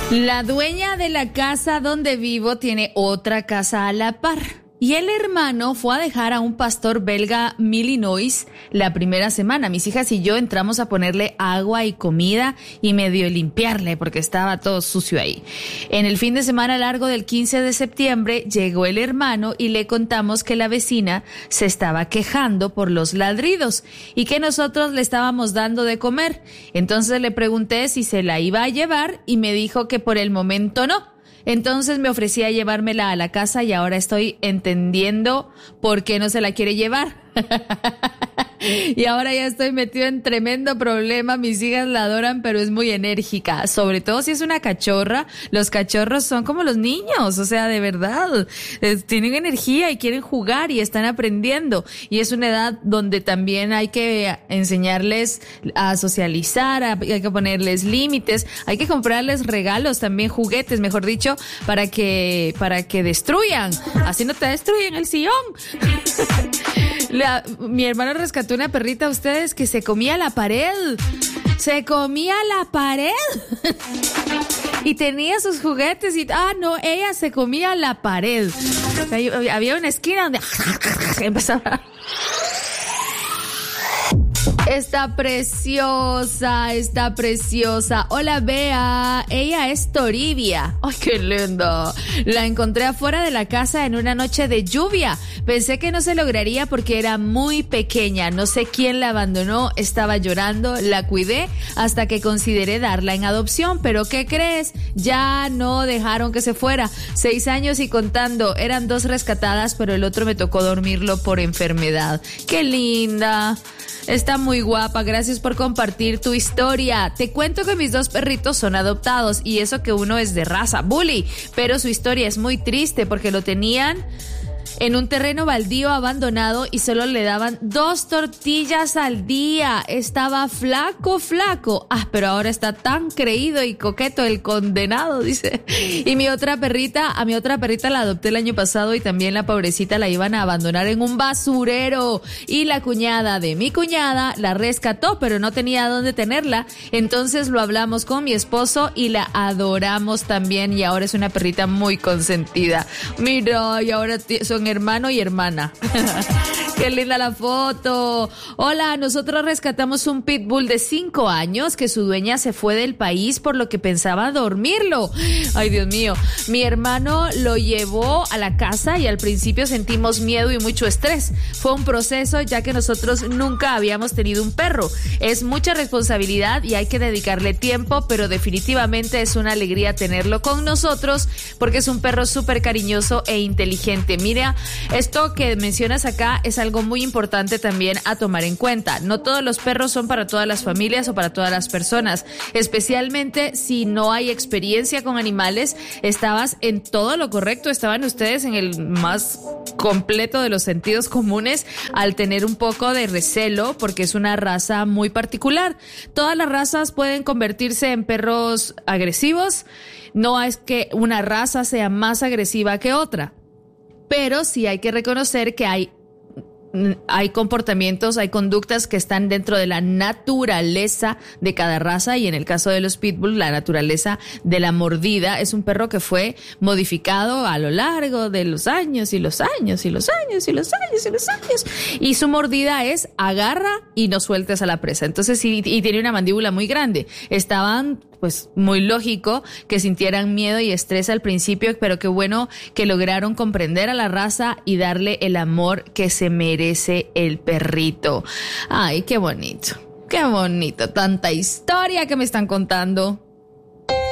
La dueña de la casa donde vivo tiene otra casa a la par. Y el hermano fue a dejar a un pastor belga Illinois la primera semana. Mis hijas y yo entramos a ponerle agua y comida y medio limpiarle porque estaba todo sucio ahí. En el fin de semana largo del 15 de septiembre llegó el hermano y le contamos que la vecina se estaba quejando por los ladridos y que nosotros le estábamos dando de comer. Entonces le pregunté si se la iba a llevar y me dijo que por el momento no. Entonces me ofrecía llevármela a la casa y ahora estoy entendiendo por qué no se la quiere llevar. Y ahora ya estoy metido en tremendo problema. Mis hijas la adoran, pero es muy enérgica. Sobre todo si es una cachorra. Los cachorros son como los niños, o sea, de verdad. Tienen energía y quieren jugar y están aprendiendo. Y es una edad donde también hay que enseñarles a socializar, hay que ponerles límites, hay que comprarles regalos, también juguetes, mejor dicho, para que destruyan. Así no te destruyen el sillón. Mi hermano rescató una perrita a ustedes que se comía la pared. Se comía la pared. Y tenía sus juguetes y... no, ella se comía la pared. O sea, había una esquina donde... empezaba... Está preciosa. Hola, Bea. Ella es Toribia. ¡Ay, qué lindo! La encontré afuera de la casa en una noche de lluvia. Pensé que no se lograría porque era muy pequeña. No sé quién la abandonó. Estaba llorando. La cuidé hasta que consideré darla en adopción. ¿Pero qué crees? Ya no dejaron que se fuera. 6 años y contando. Eran 2 rescatadas, pero el otro me tocó dormirlo por enfermedad. ¡Qué linda! Está muy guapa, gracias por compartir tu historia. Te cuento que mis 2 perritos son adoptados y eso que uno es de raza bully, pero su historia es muy triste porque lo tenían en un terreno baldío abandonado y solo le daban 2 tortillas al día. Estaba flaco. Pero ahora está tan creído y coqueto el condenado, dice. Y a mi otra perrita la adopté el año pasado y también la pobrecita la iban a abandonar en un basurero. Y la cuñada de mi cuñada la rescató, pero no tenía dónde tenerla. Entonces lo hablamos con mi esposo y la adoramos también y ahora es una perrita muy consentida. Mira, y ahora son hermano y hermana. Qué linda la foto. Hola, nosotros rescatamos un pitbull de 5 años que su dueña se fue del país por lo que pensaba dormirlo. Ay, Dios mío. Mi hermano lo llevó a la casa y al principio sentimos miedo y mucho estrés. Fue un proceso ya que nosotros nunca habíamos tenido un perro. Es mucha responsabilidad y hay que dedicarle tiempo, pero definitivamente es una alegría tenerlo con nosotros porque es un perro súper cariñoso e inteligente. Mira, esto que mencionas acá es algo muy importante también a tomar en cuenta. No todos los perros son para todas las familias o para todas las personas, especialmente si no hay experiencia con animales. Estabas en todo lo correcto, estaban ustedes en el más completo de los sentidos comunes al tener un poco de recelo porque es una raza muy particular. Todas las razas pueden convertirse en perros agresivos, no es que una raza sea más agresiva que otra, pero sí hay que reconocer que hay comportamientos, hay conductas que están dentro de la naturaleza de cada raza y en el caso de los pitbull, la naturaleza de la mordida es un perro que fue modificado a lo largo de los años y los años y los años y los años y los años y su mordida es agarra y no sueltes a la presa. Entonces y tiene una mandíbula muy grande. Estaban pues muy lógico que sintieran miedo y estrés al principio, pero qué bueno que lograron comprender a la raza y darle el amor que se merece el perrito. Ay, qué bonito, tanta historia que me están contando.